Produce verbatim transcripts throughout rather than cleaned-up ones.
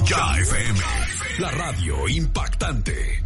Ya F M, la radio impactante.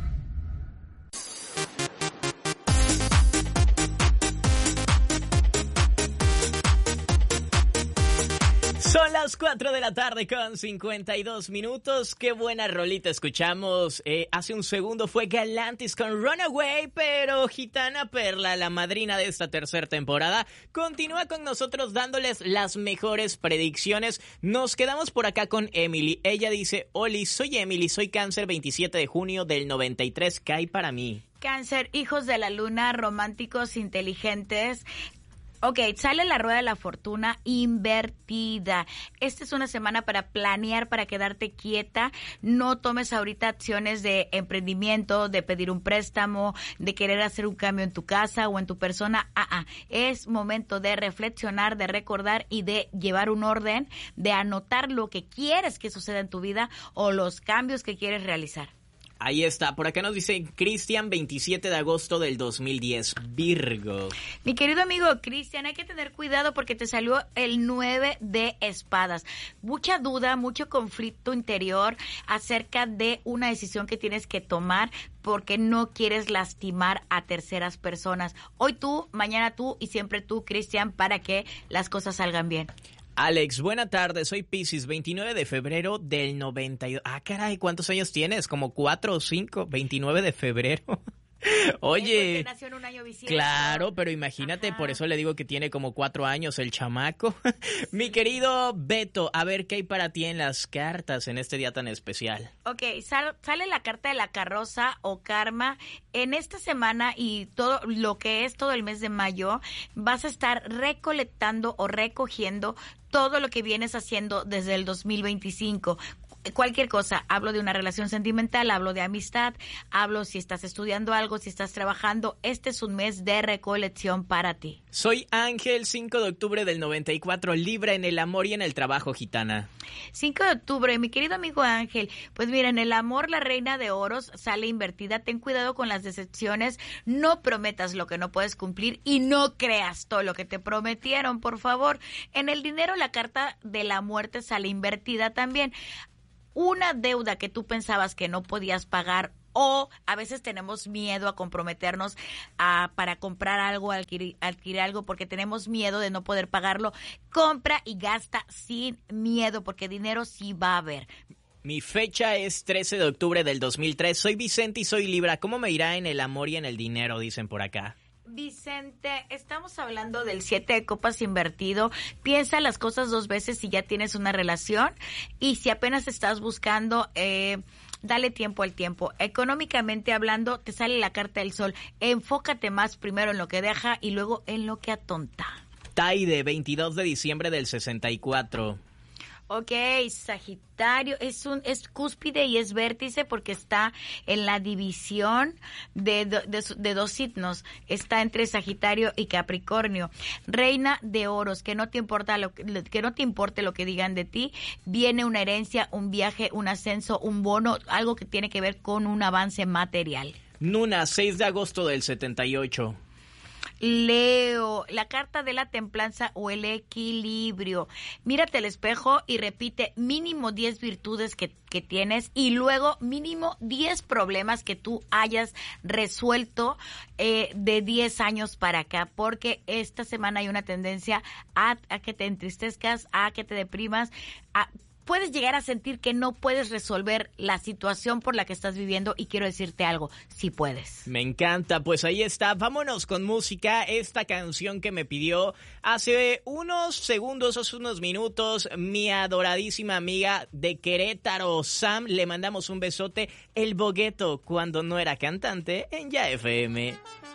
Son las cuatro de la tarde con cincuenta y dos minutos. Qué buena rolita escuchamos. Eh, hace un segundo fue Galantis con Runaway, pero Gitana Perla, la madrina de esta tercera temporada, continúa con nosotros dándoles las mejores predicciones. Nos quedamos por acá con Emily. Ella dice: Oli, soy Emily, soy Cáncer, veintisiete de junio del noventa y tres. ¿Qué hay para mí? Cáncer, hijos de la luna, románticos, inteligentes. Ok, sale la rueda de la fortuna invertida. Esta es una semana para planear, para quedarte quieta. No tomes ahorita acciones de emprendimiento, de pedir un préstamo, de querer hacer un cambio en tu casa o en tu persona. Ah, ah. Es momento de reflexionar, de recordar y de llevar un orden, de anotar lo que quieres que suceda en tu vida o los cambios que quieres realizar. Ahí está, por acá nos dice Cristian, veintisiete de agosto del dos mil diez, Virgo. Mi querido amigo Cristian, hay que tener cuidado porque te salió el nueve de espadas. Mucha duda, mucho conflicto interior acerca de una decisión que tienes que tomar porque no quieres lastimar a terceras personas. Hoy tú, mañana tú y siempre tú, Cristian, para que las cosas salgan bien. Alex, buena tarde, soy Piscis, veintinueve de febrero del noventa y dos. Ah, caray, ¿cuántos años tienes? ¿Como cuatro o cinco? veintinueve de febrero. Oye, nació en un año bisiesto. Claro, pero imagínate, Ajá. Por eso le digo que tiene como cuatro años el chamaco. Mi querido Beto, a ver qué hay para ti en las cartas en este día tan especial. Ok, sal, sale la carta de la carroza o karma. En esta semana y todo lo que es todo el mes de mayo, vas a estar recolectando o recogiendo todo lo que vienes haciendo desde el dos mil veinticinco. Cualquier cosa, hablo de una relación sentimental, hablo de amistad, hablo si estás estudiando algo, si estás trabajando, este es un mes de recolección para ti. Soy Ángel, cinco de octubre del noventa y cuatro, Libra, en el amor y en el trabajo, Gitana. cinco de octubre, mi querido amigo Ángel, pues mira, en el amor la reina de oros sale invertida, ten cuidado con las decepciones, no prometas lo que no puedes cumplir y no creas todo lo que te prometieron, por favor. En el dinero la carta de la muerte sale invertida también. Una deuda que tú pensabas que no podías pagar o a veces tenemos miedo a comprometernos a, para comprar algo, adquirir, adquirir algo porque tenemos miedo de no poder pagarlo. Compra y gasta sin miedo porque dinero sí va a haber. Mi fecha es trece de octubre del dos mil tres. Soy Vicente y soy Libra. ¿Cómo me irá en el amor y en el dinero? Dicen por acá. Vicente, estamos hablando del siete de copas invertido. Piensa las cosas dos veces si ya tienes una relación y si apenas estás buscando, eh, dale tiempo al tiempo. Económicamente hablando, te sale la carta del sol. Enfócate más primero en lo que deja y luego en lo que atonta. Taide, veintidós de diciembre del sesenta y cuatro. Ok, Sagitario, es un es cúspide y es vértice porque está en la división de, de, de, de dos signos. Está entre Sagitario y Capricornio. Reina de oros, que no te importa lo que no te importe lo que digan de ti. Viene una herencia, un viaje, un ascenso, un bono, algo que tiene que ver con un avance material. Nuna, seis de agosto del setenta y ocho. Leo, la carta de la templanza o el equilibrio. Mírate al espejo y repite mínimo diez virtudes que, que tienes y luego mínimo diez problemas que tú hayas resuelto eh, de diez años para acá, porque esta semana hay una tendencia a, a que te entristezcas, a que te deprimas, a puedes llegar a sentir que no puedes resolver la situación por la que estás viviendo y quiero decirte algo, sí puedes. Me encanta, pues ahí está, vámonos con música, esta canción que me pidió hace unos segundos, hace unos minutos, mi adoradísima amiga de Querétaro, Sam, le mandamos un besote, El Bogueto, cuando no era cantante en Ya F M.